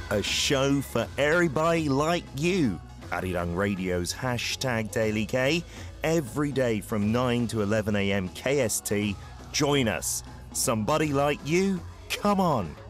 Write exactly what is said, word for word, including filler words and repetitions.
A show for everybody like you. Arirang Radio's hashtag Daily K. Every day from nine to eleven a m K S T. Join us. Somebody like you? Come on.